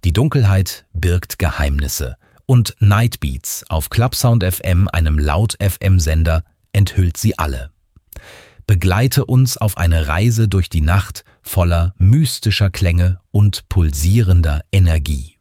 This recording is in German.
Die Dunkelheit birgt Geheimnisse und Nightbeats auf Clubsound FM, einem Laut-FM-Sender, enthüllt sie alle. Begleite uns auf eine Reise durch die Nacht voller mystischer Klänge und pulsierender Energie.